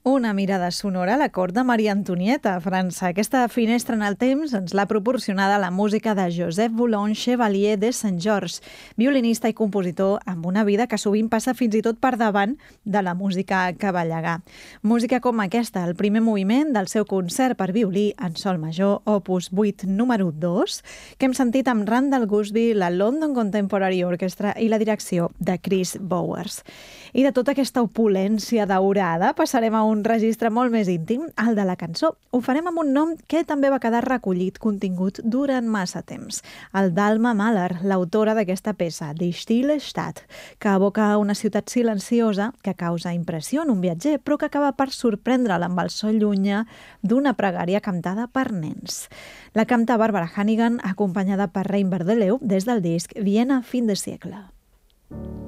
Una mirada sonora a la cort de Maria Antonieta, a França. Aquesta finestra en el temps ens l'ha proporcionada la música de Joseph Boulogne Chevalier de Saint-Georges, violinista i compositor amb una vida que sovint passa fins i tot per davant de la música caballegà. Música com aquesta, el primer moviment del seu concert per violí en sol major, opus 8, número 2, que hem sentit amb Randall Gusby, la London Contemporary Orchestra i la direcció de Chris Bowers. I de tota aquesta opulència daurada passarem a un registre molt més íntim, el de la cançó. Ho farem amb un nom que també va quedar recollit contingut durant massa temps. El d'Alma Mahler, l'autora d'aquesta peça, Die Stille Stadt, que evoca una ciutat silenciosa que causa impressió en un viatger, però que acaba per sorprendre'l amb el so llunyà d'una pregària cantada per nens. La canta Barbara Hannigan, acompanyada per Rein Verdeleu des del disc Viena fin de segle.